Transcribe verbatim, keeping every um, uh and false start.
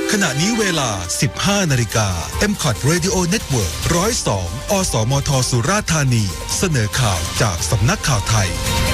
ขณะนี้เวลา สิบห้านาฬิกา เอ็ม คอท Radio Network หนึ่งศูนย์สอง อสมทสุราษฎร์ธานีเสนอข่าวจากสำนักข่าวไทย